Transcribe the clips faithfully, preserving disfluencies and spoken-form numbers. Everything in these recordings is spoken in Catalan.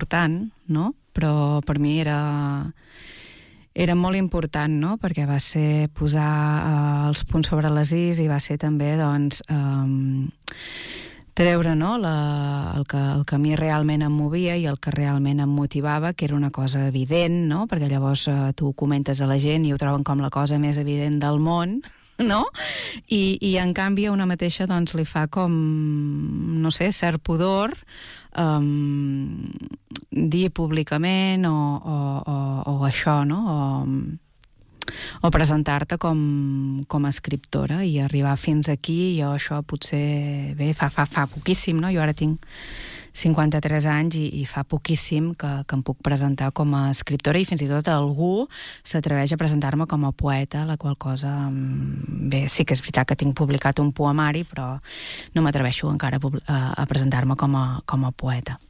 important, no? Però per mi era, era molt important, no? Perquè va ser posar uh, els punts sobre les is i va ser també, doncs, um, treure, no? La, el, que, el que a mi realment em movia i el que realment em motivava, que era una cosa evident, no? Perquè llavors uh, tu ho comentes a la gent i ho troben com la cosa més evident del món, no? I, i en canvi a una mateixa doncs li fa com, no sé, cert pudor um, dir públicament o, o, o, o això, no? O, o presentar-te com, com a escriptora i arribar fins aquí. Jo això potser, bé, fa, fa, fa poquíssim, no? Jo ara tinc cinquanta-tres anys i, i fa poquíssim que, que em puc presentar com a escriptora i fins i tot algú s'atreveix a presentar-me com a poeta, la qual cosa, bé, sí que és veritat que tinc publicat un poemari, però no m'atreveixo encara a, a presentar-me com a, com a poeta.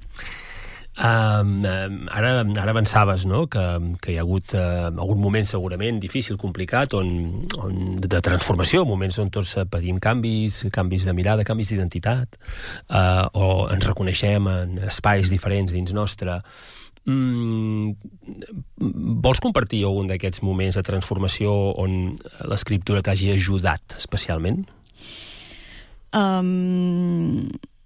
Uh, ara, ara avançaves, no?, que, que hi ha hagut uh, algun moment segurament difícil, complicat, on, on, de transformació, moments on tots patim canvis, canvis de mirada, canvis d'identitat, uh, o ens reconeixem en espais diferents dins nostre. Mm, vols compartir algun d'aquests moments de transformació on l'escriptura t'hagi ajudat especialment? Um...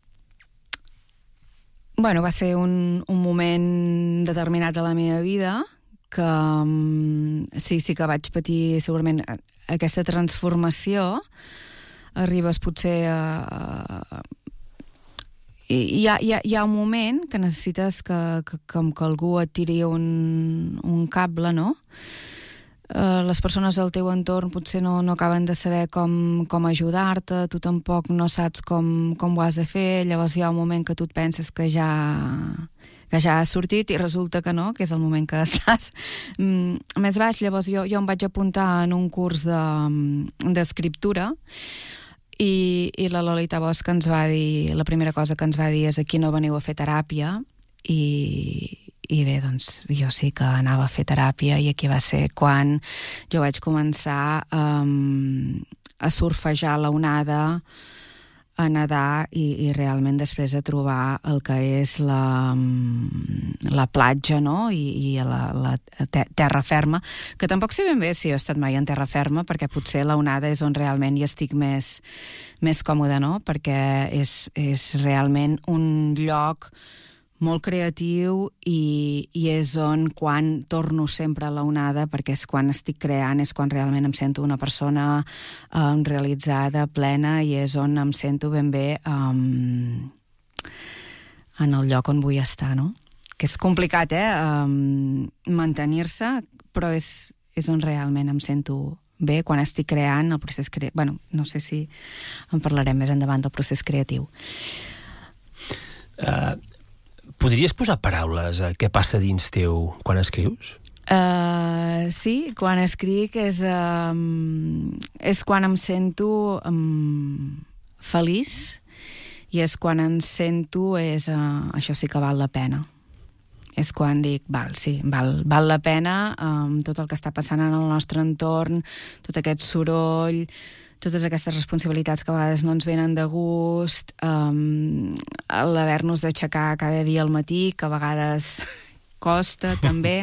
Bueno, va ser un, un moment determinat de la meva vida que um, sí, sí que vaig patir segurament aquesta transformació. Arribes potser a... a hi, ha, hi, ha, hi ha un moment que necessites que, que, que, que algú et tiri un, un cable, no? Uh, les persones del teu entorn potser no, no acaben de saber com, com ajudar-te, tu tampoc no saps com, com ho has de fer, llavors hi ha un moment que tu et penses que ja, que ja has sortit i resulta que no, que és el moment que estàs mm, més baix. Llavors jo, jo em vaig apuntar en un curs de, d'escriptura i, i la Lolita Bosch ens va dir, la primera cosa que ens va dir és: aquí no veniu a fer teràpia. i I bé, doncs jo sí que anava a fer teràpia i aquí va ser quan jo vaig començar um, a surfejar la onada, a nedar i, i realment després a trobar el que és la, la platja, no? I, i la, la terra ferma, que tampoc sé ben bé si he estat mai en terra ferma, perquè potser la onada és on realment hi estic més, més còmode, no? Perquè és, és realment un lloc molt creatiu i, i és on, quan torno sempre a la onada, perquè és quan estic creant, és quan realment em sento una persona um, realitzada, plena, i és on em sento ben bé um, en el lloc on vull estar, no? Que és complicat, eh? Um, mantenir-se, però és, és on realment em sento bé, quan estic creant el procés creatiu. Bueno, no sé si en parlarem més endavant del procés creatiu. Uh... Podries posar paraules a què passa dins teu quan escrius? Uh, sí, quan escric és, um, és quan em sento um, feliç i és quan em sento és, uh, això sí que val la pena. És quan dic, val, sí, val, val la pena um, tot el que està passant en el nostre entorn, tot aquest soroll, totes aquestes responsabilitats que a vegades no ens venen de gust, um, l'haver-nos d'aixecar cada dia al matí, que a vegades costa també.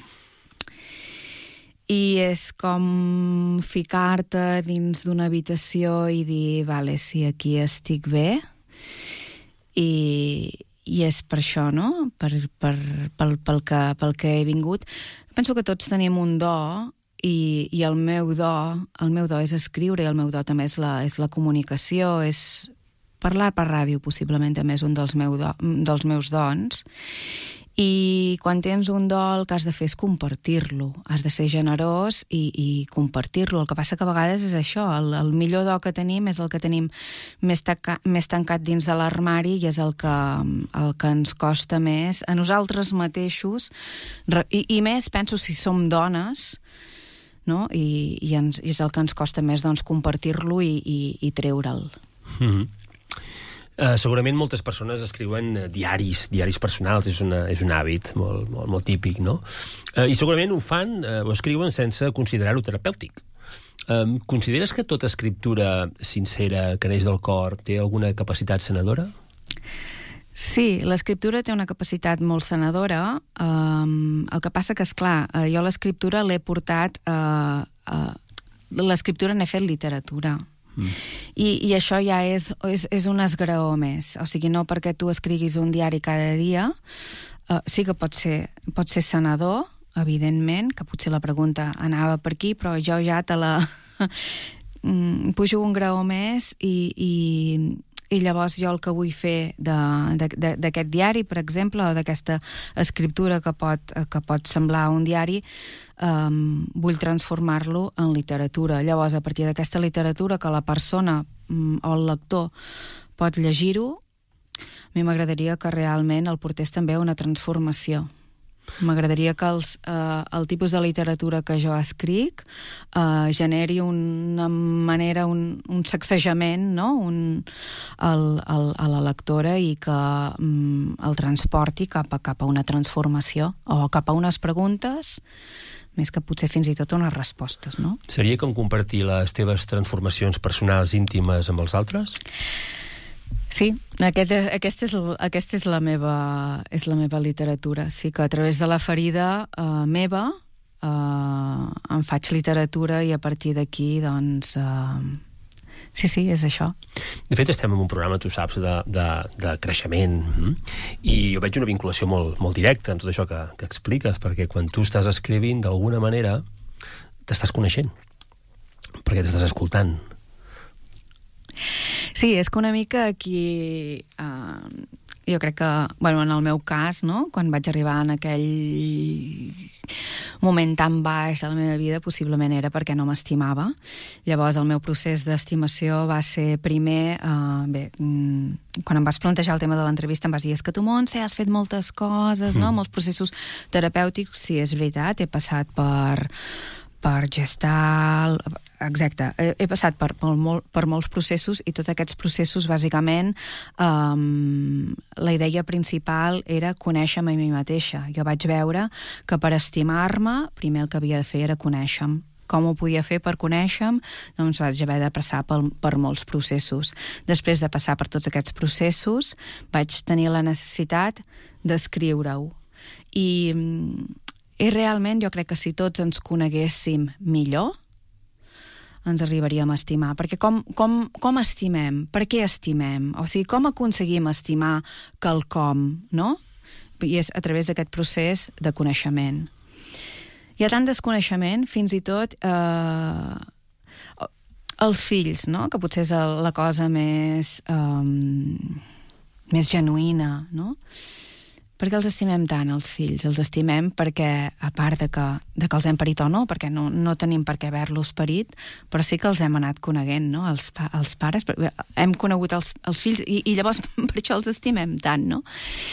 I és com ficar-te dins d'una habitació i dir, vale, sí, aquí estic bé, i, i és per això, no? Per, per, pel, pel, que, pel que he vingut. Penso que tots tenim un do, I, i el meu do el meu do és escriure, i el meu do també és la, és la comunicació, és parlar per ràdio, possiblement també és un dels, meu do, dels meus dons. I quan tens un do el que has de fer és compartir-lo, has de ser generós i, i compartir-lo. El que passa que a vegades és això, el, el millor do que tenim és el que tenim més, taca, més tancat dins de l'armari, i és el que, el que ens costa més a nosaltres mateixos, i, i més penso si som dones, no? I, i, ens, i és el que ens costa més, doncs, compartir-lo i, i, i treure'l. Mm-hmm. Uh, segurament moltes persones escriuen uh, diaris, diaris personals, és, una, és un hàbit molt, molt, molt típic, no? Uh, I segurament ho fan, uh, ho escriuen sense considerar-ho terapèutic. Um, consideres que tota escriptura sincera que neix del cor té alguna capacitat sanadora? Sí, l'escriptura té una capacitat molt sanadora. Um, el que passa que, esclar, uh, jo l'escriptura l'he portat... Uh, uh, l'escriptura n'he fet literatura. Mm. I, I això ja és, és, és un esgraó més. O sigui, no perquè tu escriguis un diari cada dia, uh, sí que pot ser, pot ser sanador, evidentment, que potser la pregunta anava per aquí, però jo ja te la... pujo un graó més i... i i llavors jo el que vull fer d'aquest diari, per exemple, o d'aquesta escriptura que pot, que pot semblar un diari, um, vull transformar-lo en literatura. Llavors, a partir d'aquesta literatura que la persona um, o el lector pot llegir-ho, a mi m'agradaria que realment el portés també a una transformació. M'agradaria que els, eh, el tipus de literatura que jo escric eh, generi una manera, un, un sacsejament, no? un, el, el, a la lectora i que mm, el transporti cap a, cap a una transformació o cap a unes preguntes, més que potser fins i tot unes respostes, no? Seria com compartir les teves transformacions personals íntimes amb els altres? Sí, aquest, aquesta, és, aquesta és, la meva, és la meva literatura. Sí que a través de la ferida uh, meva uh, em faig literatura i a partir d'aquí, doncs... Uh, sí, sí, és això. De fet, estem en un programa, tu saps, de, de, de creixement, mm? I jo veig una vinculació molt, molt directa amb tot això que, que expliques, perquè quan tu estàs escrivint, d'alguna manera, t'estàs coneixent, perquè t'estàs escoltant. Sí, és que una mica aquí... Uh, jo crec que, bueno, en el meu cas, no?, quan vaig arribar en aquell moment tan baix de la meva vida, possiblement era perquè no m'estimava. Llavors, el meu procés d'estimació va ser primer... Uh, bé, mm, quan em vas plantejar el tema de l'entrevista em vas dir, és que tu, Montse, has fet moltes coses, no?, mm. molts processos terapèutics. Sí, és veritat, he passat per... per gestar... Exacte, he, he passat per, per, molt, per molts processos i tots aquests processos, bàsicament, um, la idea principal era conèixer-me a mi mateixa. Jo vaig veure que per estimar-me, primer el que havia de fer era conèixer-me. Com ho podia fer per conèixer-me? Doncs vaig haver de passar per, per molts processos. Després de passar per tots aquests processos, vaig tenir la necessitat d'escriure-ho. I... I realment jo crec que si tots ens coneguéssim millor, ens arribaríem a estimar. Perquè com, com, com estimem? Per què estimem? O sigui, com aconseguim estimar quelcom, no? I és a través d'aquest procés de coneixement. Hi ha tant desconeixement, fins i tot eh, els fills, no? Que potser és la cosa més, eh, més genuïna, no? Per què els estimem tant, els fills? Els estimem perquè, a part de que, de que els hem parit o no, perquè no, no tenim per què haver-los parit, però sí que els hem anat coneguent, no? Els, pa, els pares, hem conegut els, els fills i, i llavors per això els estimem tant, no?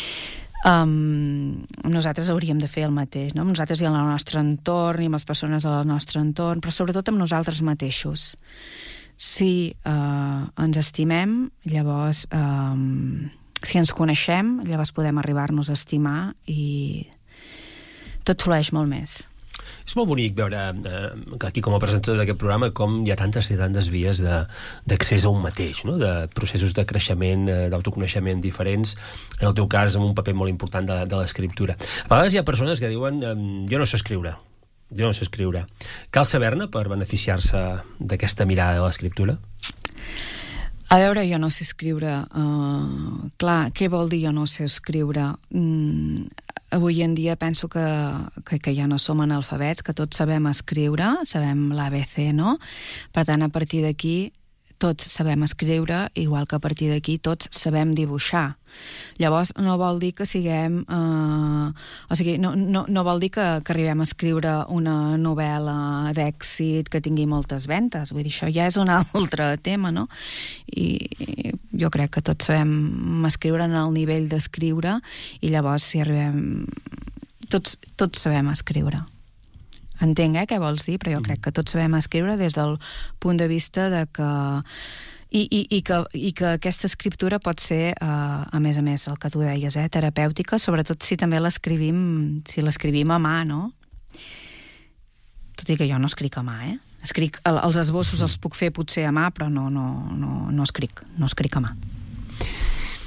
Um, nosaltres hauríem de fer el mateix, no? Amb nosaltres i en el nostre entorn i amb les persones del nostre entorn, però sobretot amb nosaltres mateixos. Si uh, ens estimem, llavors... Um, si ens coneixem, llavors podem arribar-nos a estimar i tot flueix molt més. És molt bonic veure eh, aquí com a presentador d'aquest programa com hi ha tantes i tantes vies d'accés a un mateix, no? De processos de creixement, eh, d'autoconeixement diferents, en el teu cas amb un paper molt important de, de l'escriptura. A vegades hi ha persones que diuen eh, jo no sé escriure, jo no sé escriure. Cal saber-ne per beneficiar-se d'aquesta mirada de l'escriptura? A veure, jo no sé escriure. Uh, clar, què vol dir jo no sé escriure? Mm, avui en dia penso que, que, que ja no som analfabets, que tots sabem escriure, sabem l'A B C, no? Per tant, a partir d'aquí, tots sabem escriure, igual que a partir d'aquí tots sabem dibuixar. Llavors, no vol dir que siguem... Eh, o sigui, no, no, no vol dir que, que arribem a escriure una novel·la d'èxit que tingui moltes ventes. Vull dir, això ja és un altre tema, no? I, i jo crec que tots sabem escriure en el nivell d'escriure i llavors, si arribem... Tots, tots sabem escriure. Entenc, eh, què vols dir, però jo crec que tots sabem escriure des del punt de vista de que... I, i, i, que, i que aquesta escriptura pot ser, eh, a més a més, el que tu deies, eh, terapèutica, sobretot si també l'escrivim, si l'escrivim a mà, no? Tot i que jo no escric a mà, eh? Escric, els esbossos els puc fer potser a mà, però no, no, no, no escric, no escric a mà.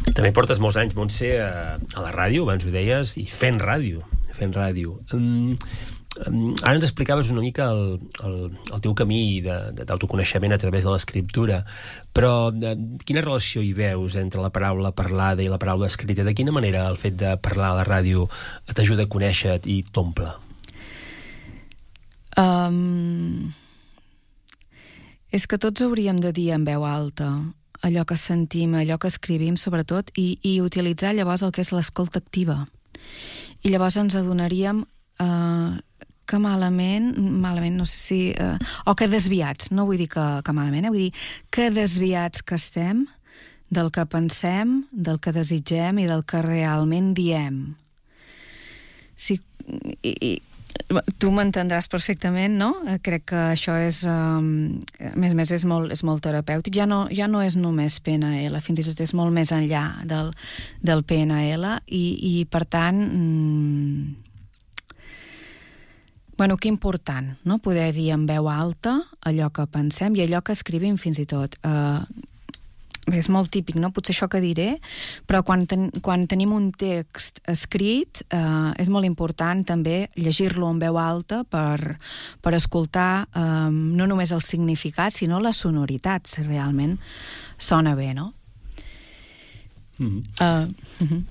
També portes molts anys, Montse, a, a la ràdio, abans ho deies, i fent ràdio, fent ràdio. Um, um, ara ens explicaves una mica el, el, el teu camí d'autoconeixement a través de l'escriptura, però de, quina relació hi veus entre la paraula parlada i la paraula escrita? De quina manera el fet de parlar a la ràdio t'ajuda a conèixer-te i t'omple? Um, és que tots hauríem de dir en veu alta allò que sentim, allò que escrivim, sobretot, i, i utilitzar llavors el que és l'escolta activa. I llavors ens adonaríem eh, que malament, malament, no sé si... Eh, o que desviats, no vull dir que, que malament, eh, vull dir que desviats que estem del que pensem, del que desitgem i del que realment diem. Sí, i... i tu m'entendràs perfectament, no? Crec que això és, um, a més a més, és molt, és molt terapèutic. Ja no, ja no és només P N L, fins i tot és molt més enllà del, del P N L i, i per tant, mm, bueno, que important, no? Poder dir en veu alta allò que pensem i allò que escrivim fins i tot. Uh, Bé, és molt típic, no? Potser això que diré, però quan, ten, quan tenim un text escrit eh, és molt important també llegir-lo en veu alta per, per escoltar eh, no només el significat, sinó la sonoritat, si realment sona bé, no? Mm-hmm. Uh, uh-huh.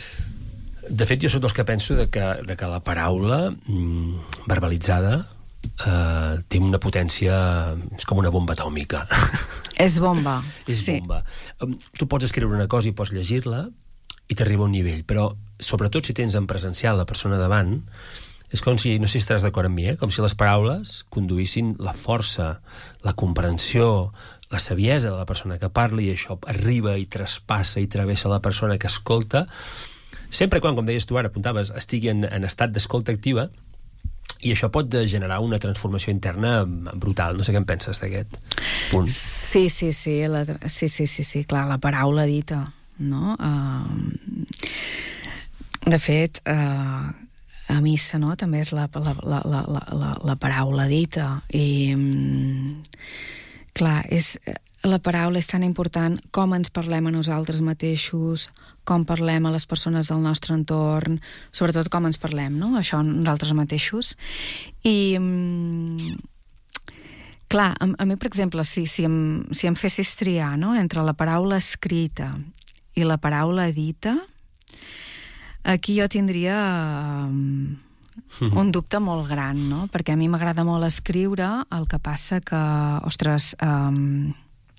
De fet, jo soc dels que penso de que, de que la paraula mm, verbalitzada Uh, té una potència, és com una bomba atòmica. És bomba. És sí. bomba. Um, tu pots escriure una cosa i pots llegir-la i t'arriba a un nivell, però sobretot si tens en presencial la persona davant, és com si, no sé si estaràs d'acord amb mi, eh? Com si les paraules conduïssin la força, la comprensió, la saviesa de la persona que parla, i això arriba i traspassa i travessa la persona que escolta, sempre quan, com deies tu ara, apuntaves, estigui en, en estat d'escolta activa. I això pot generar una transformació interna brutal. No sé què en penses d'aquest punt. Sí, sí, sí, la, sí, sí, sí, sí, clar, la paraula dita, no? Uh, de fet, uh, a missa, no?, també és la, la, la, la, la, la paraula dita. I, um, clar, és, la paraula és tan important com ens parlem a nosaltres mateixos, com parlem a les persones del nostre entorn, sobretot com ens parlem, no?, això nosaltres mateixos. I, um, clar, a, a mi, per exemple, si, si, em, si em fessis triar, no?, entre la paraula escrita i la paraula dita, aquí jo tindria um, un dubte molt gran, no?, perquè a mi m'agrada molt escriure, el que passa que, ostres... Um,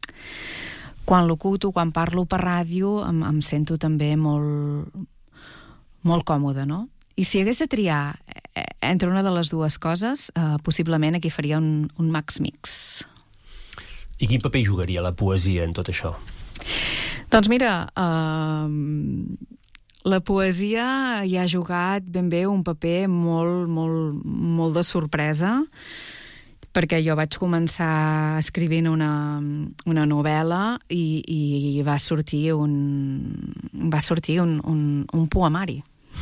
quan locuto, quan parlo per ràdio, em, em sento també molt, molt còmode, no? I si hagués de triar entre una de les dues coses, eh, possiblement aquí faria un, un max mix. I quin paper jugaria la poesia en tot això? Doncs mira, eh, la poesia hi ha jugat ben bé un paper molt, molt, molt de sorpresa, perquè jo vaig començar escrivint una, una novel·la i, i va sortir un, va sortir un, un, un poemari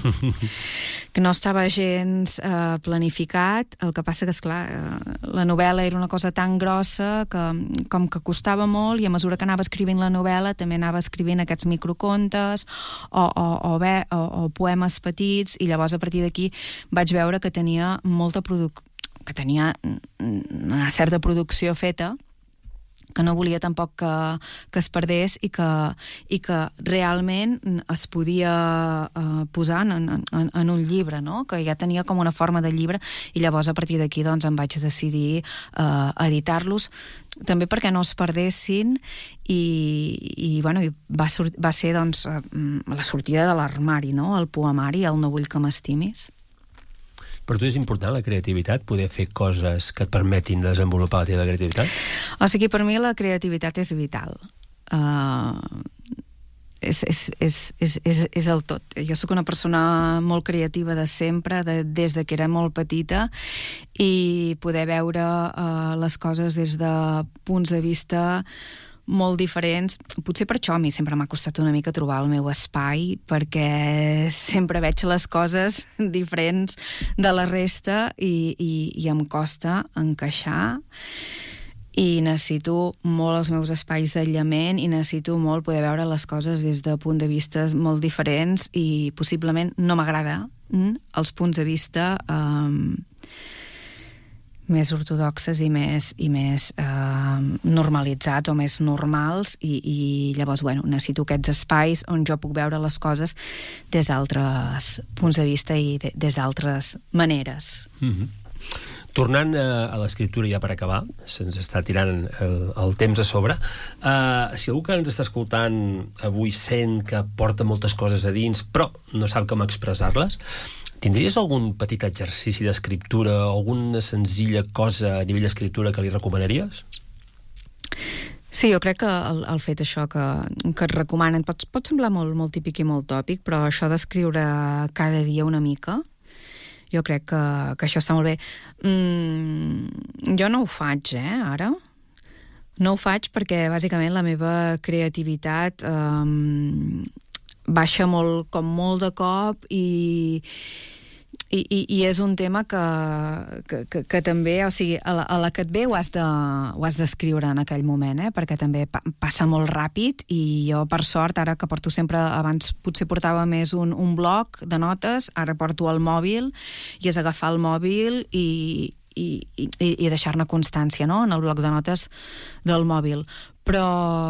que no estava gens eh, planificat. El que passa que, esclar, eh, la novel·la era una cosa tan grossa que com que costava molt, i a mesura que anava escrivint la novel·la també anava escrivint aquests microcontes o, o, o, bé, o, o poemes petits, i llavors a partir d'aquí vaig veure que tenia molta producció, que tenia una certa producció feta, que no volia tampoc que, que es perdés i que, i que realment es podia eh, posar en, en, en un llibre, no?, que ja tenia com una forma de llibre, i llavors a partir d'aquí doncs, em vaig decidir eh, editar-los, també perquè no es perdessin, i, i, bueno, i va, sur- va ser doncs, la sortida de l'armari, no?, el poemari, el No vull que m'estimis. Per tu és important la creativitat, poder fer coses que et permetin desenvolupar la teva creativitat? O sigui, per mi la creativitat és vital. Uh, és, és, és, és, és, és el tot. Jo sóc una persona molt creativa de sempre, de, des de que era molt petita, i poder veure uh, les coses des de punts de vista molt diferents. Potser per això a mi sempre m'ha costat una mica trobar el meu espai, perquè sempre veig les coses diferents de la resta i, i, i em costa encaixar. i necessito molt els meus espais d'aïllament i necessito molt poder veure les coses des de punts de vista molt diferents i possiblement no m'agrada mm, els punts de vista um, més ortodoxes i més, i més uh, normalitzats o més normals i, i llavors, bueno, necessito aquests espais on jo puc veure les coses des d'altres punts de vista i de, des d'altres maneres. Mm-hmm. Tornant a l'escriptura ja per acabar, se'ns està tirant el, el temps a sobre, uh, si algú que ens està escoltant avui sent que porta moltes coses a dins però no sap com expressar-les, tindries algun petit exercici d'escriptura, alguna senzilla cosa a nivell d'escriptura que li recomanaries? Sí, jo crec que el, el fet això que, que et recomanen pot, pot semblar molt, molt típic i molt tòpic, però això d'escriure cada dia una mica, jo crec que, que això està molt bé. Mm, jo no ho faig, eh, ara. No ho faig perquè, bàsicament, la meva creativitat um, baixa molt, com molt de cop i, i, i, i és un tema que, que, que, que també, o sigui, a la, a la que et ve ho has de, ho has d'escriure en aquell moment, eh? Perquè també pa, passa molt ràpid i jo, per sort, ara que porto sempre, abans potser portava més un, un bloc de notes, ara porto el mòbil i és agafar el mòbil i, i, i, i deixar-ne constància, no?, en el bloc de notes del mòbil. Però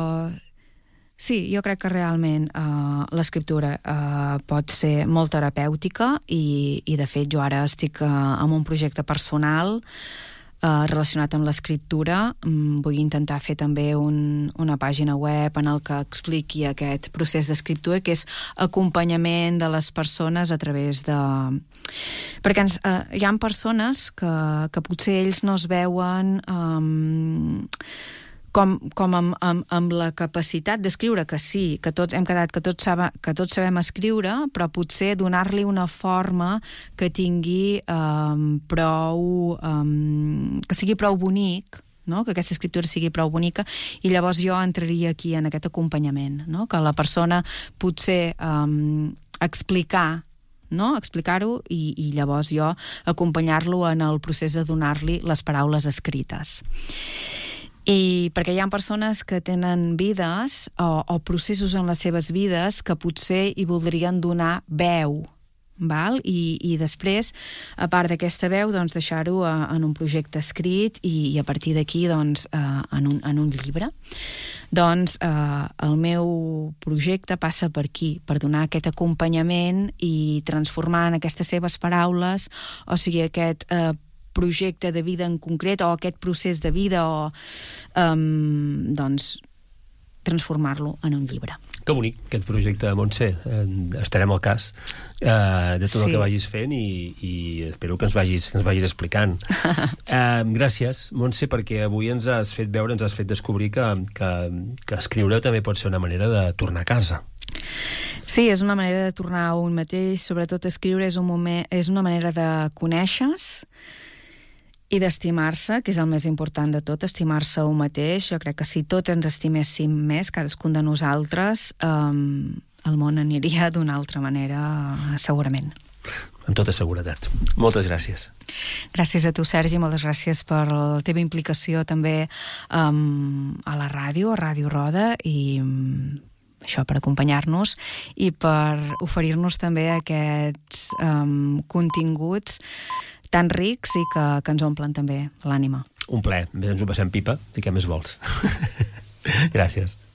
sí, jo crec que realment uh, l'escriptura uh, pot ser molt terapèutica i, i de fet jo ara estic uh, en un projecte personal uh, relacionat amb l'escriptura. Um, vull intentar fer també un, una pàgina web en el que expliqui aquest procés d'escriptura, que és acompanyament de les persones a través de... Perquè ens, uh, hi ha persones que, que potser ells no es veuen... Um, com, com amb, amb, amb la capacitat d'escriure, que sí, que tots hem quedat, que tots, sabe, que tots sabem escriure, però potser donar-li una forma que tingui um, prou... Um, que sigui prou bonic, no? Que aquesta escriptura sigui prou bonica, i llavors jo entraria aquí en aquest acompanyament, no? Que la persona potser um, explicar no? explicar-ho i, i llavors jo acompanyar-lo en el procés de donar-li les paraules escrites. I perquè hi ha persones que tenen vides o, o processos en les seves vides que potser hi voldrien donar veu, val? I, i després, a part d'aquesta veu, doncs, deixar-ho en un projecte escrit i, i a partir d'aquí doncs, eh, en, un, en un llibre. Doncs eh, el meu projecte passa per aquí, per donar aquest acompanyament i transformar en aquestes seves paraules, o sigui, aquest eh, projecte de vida en concret o aquest procés de vida o um, doncs transformar-lo en un llibre. Que bonic, aquest projecte, Montse. Eh, estarem al cas eh, de tot sí. el que vagis fent i, i espero que ens vagis, que ens vagis explicant. eh, gràcies, Montse, perquè avui ens has fet veure, ens has fet descobrir que, que, que escriure també pot ser una manera de tornar a casa. Sí, és una manera de tornar a un mateix, sobretot escriure és, un moment, és una manera de conèixer-se i d'estimar-se, que és el més important de tot, estimar-se un mateix. Jo crec que si tots ens estiméssim més, cadascun de nosaltres, um, el món aniria d'una altra manera, segurament. Amb tota seguretat. Moltes gràcies. Gràcies a tu, Sergi, moltes gràcies per la teva implicació també um, a la ràdio, a Ràdio Roda, i um, això, per acompanyar-nos i per oferir-nos també aquests um, continguts tan rics i que, que ens omplen també l'ànima. Un plaer. Ens ho passem pipa i què més vols. Gràcies.